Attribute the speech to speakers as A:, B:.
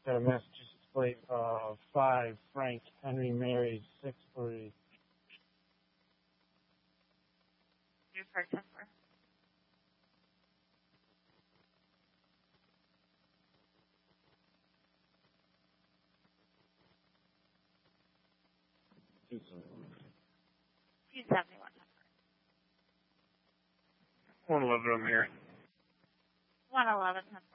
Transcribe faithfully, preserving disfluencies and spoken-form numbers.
A: Got a Massachusetts plate of five, Frank Henry Mary, six three.
B: New part ten four.
A: Two seven.
B: Two seventy one.
A: One eleven on the air.
B: One eleven ten four.